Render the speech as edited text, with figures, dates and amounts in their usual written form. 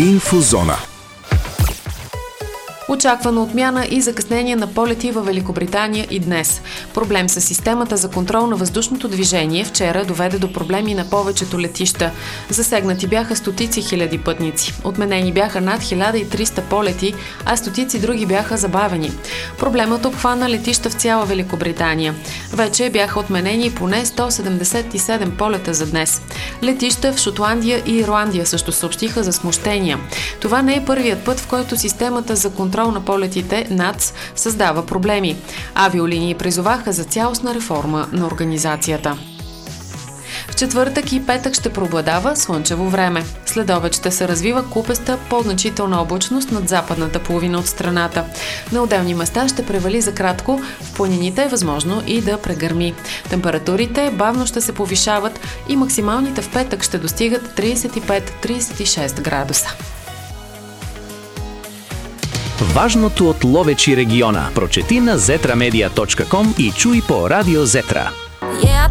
Инфозона. Очаквана отмяна и закъснение на полети във Великобритания и днес. Проблем с системата за контрол на въздушното движение вчера доведе до проблеми на повечето летища. Засегнати бяха стотици хиляди пътници. Отменени бяха над 1300 полети, а стотици други бяха забавени. Проблемът обхвана летища в цяла Великобритания. Вече бяха отменени поне 177 полета за днес. Летища в Шотландия и Ирландия също съобщиха за смущения. Това не е първият път, в който системата за контрол на полетите НАЦ създава проблеми. Авиолинии призоваха за цялостна реформа на организацията. В четвъртък и петък ще преобладава слънчево време. Следобед ще се развива купеста по-значителна облачност над западната половина от страната. На отделни места ще превали за кратко, в планините е възможно и да прегърми. Температурите бавно ще се повишават и максималните в петък ще достигат 35-36 градуса. Важното от Ловеч и региона. Прочети на zetramedia.com и чуй по Радио Зетра.